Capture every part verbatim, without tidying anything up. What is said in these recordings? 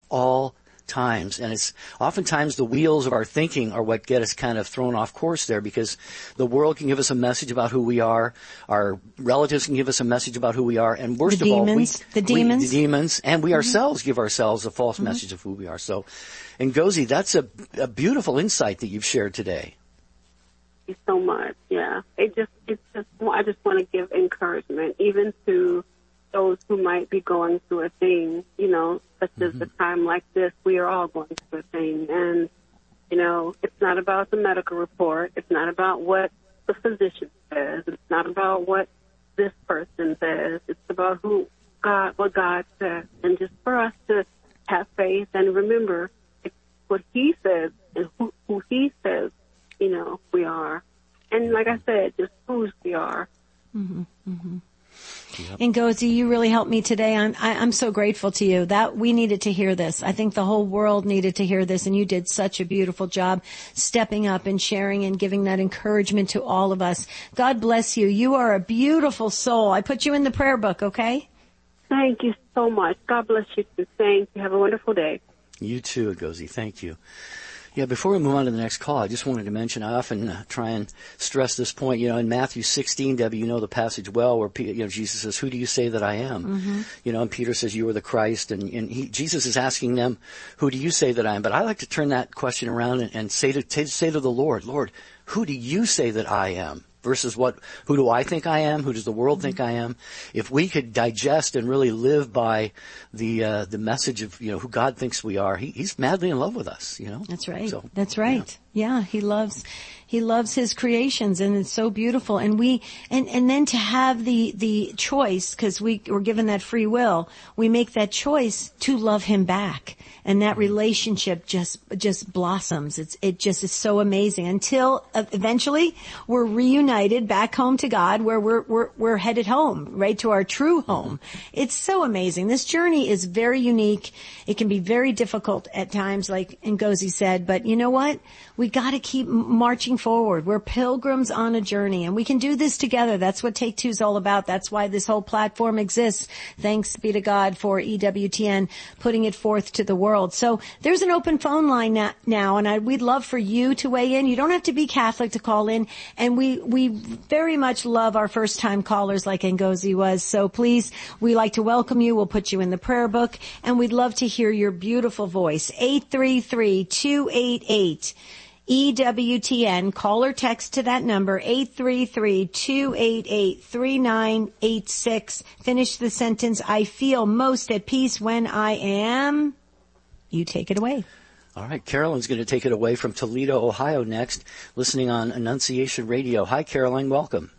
all times. And it's oftentimes the wheels of our thinking are what get us kind of thrown off course there, because the world can give us a message about who we are. Our relatives can give us a message about who we are. And worst the of demons, all, we, the demons, we, the demons, and we mm-hmm. ourselves give ourselves a false mm-hmm. message of who we are. So, Ngozi, that's a, a beautiful insight that you've shared today. Thank you so much. Yeah. It just, it's just, I just want to give encouragement, even to those who might be going through a thing, you know, such mm-hmm. as a time like this. We are all going through a thing. And, you know, it's not about the medical report. It's not about what the physician says. It's not about what this person says. It's about who God, what God says. And just for us to have faith and remember it's what He says and who, who He says, you know, we are. And like I said, just whose we are. Mm-hmm. Mm-hmm. Yep. Ngozi, you really helped me today. I'm, I, I'm so grateful to you that we needed to hear this. I think the whole world needed to hear this, and you did such a beautiful job stepping up and sharing and giving that encouragement to all of us. God bless you. You are a beautiful soul. I put you in the prayer book, okay? Thank you so much. God bless you too. Thank you. Have a wonderful day. You too, Ngozi. Thank you. Yeah, before we move on to the next call, I just wanted to mention, I often uh, try and stress this point, you know, in Matthew sixteen, Debbie, you know the passage well, where, you know, Jesus says, who do you say that I am? Mm-hmm. You know, and Peter says, you are the Christ, and, and he, Jesus is asking them, who do you say that I am? But I like to turn that question around and, and say to, to say to the Lord, Lord, who do you say that I am? Versus what, who do I think I am? Who does the world think I am? If we could digest and really live by the, uh, the message of, you know, who God thinks we are, he, he's madly in love with us, you know? That's right. So, That's right. Yeah. yeah, he loves, he loves his creations, and it's so beautiful. And we, and, and then to have the, the choice, cause we were given that free will, we make that choice to love him back. And that relationship just, just blossoms. It's, it just is so amazing until uh, eventually we're reunited back home to God, where we're, we're, we're headed home, right to our true home. It's so amazing. This journey is very unique. It can be very difficult at times, like Ngozi said, but you know what? We gotta keep marching forward. We're pilgrims on a journey, and we can do this together. That's what Take Two is all about. That's why this whole platform exists. Thanks be to God for E W T N putting it forth to the world. So there's an open phone line now, and I, we'd love for you to weigh in. You don't have to be Catholic to call in, and we we very much love our first-time callers like Ngozi was. So please, we like to welcome you. We'll put you in the prayer book, and we'd love to hear your beautiful voice. eight three three, two eight eight E W T N. Call or text to that number, eight three three, two eight eight, three nine eight six. Finish the sentence, I feel most at peace when I am. You take it away. All right, Carolyn's going to take it away from Toledo, Ohio next, listening on Annunciation Radio. Hi, Caroline, welcome.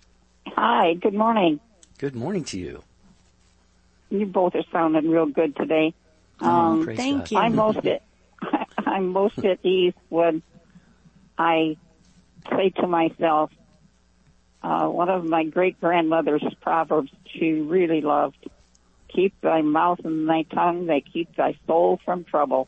Hi, good morning. Good morning to you. You both are sounding real good today. Um, oh, thank God. you. I'm most at, I'm most at ease when I say to myself, uh, one of my great-grandmother's proverbs she really loved, keep thy mouth and thy tongue, they keep thy soul from trouble.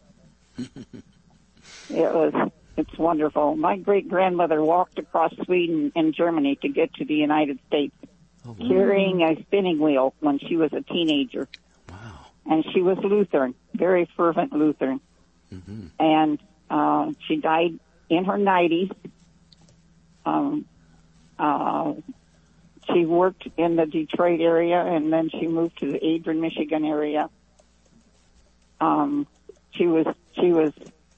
It was, it's wonderful. My great-grandmother walked across Sweden and Germany to get to the United States, oh, wow. carrying a spinning wheel when she was a teenager. Wow. And she was Lutheran, very fervent Lutheran. Mm-hmm. And uh, she died in her nineties. Um, uh, she worked in the Detroit area, and then she moved to the Adrian, Michigan area. Um, she was she was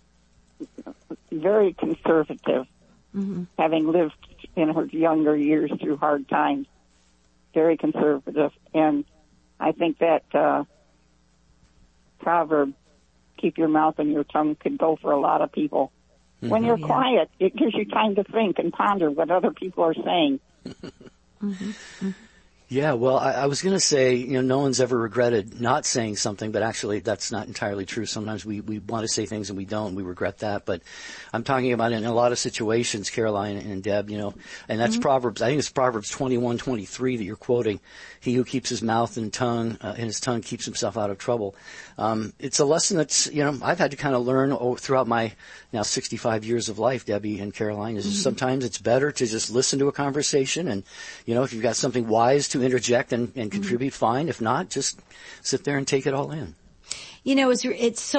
very conservative, mm-hmm. having lived in her younger years through hard times. Very conservative, and I think that uh, proverb, "Keep your mouth and your tongue," could go for a lot of people. Mm-hmm. When you're yeah. quiet, it gives you time to think and ponder what other people are saying. Mm-hmm. Yeah, well, I, I was going to say, you know, no one's ever regretted not saying something, but actually that's not entirely true. Sometimes we, we want to say things and we don't. We regret that. But I'm talking about in a lot of situations, Caroline and Deb, you know, and that's mm-hmm. Proverbs. I think it's Proverbs twenty-one twenty-three that you're quoting. He who keeps his mouth and tongue, uh, and his tongue keeps himself out of trouble. Um, it's a lesson that's, you know, I've had to kind of learn oh, throughout my now sixty-five years of life, Debbie and Caroline, is mm-hmm. sometimes it's better to just listen to a conversation. And, you know, if you've got something wise to interject and, and contribute, mm-hmm. fine. If not, just sit there and take it all in. You know, it's, it's so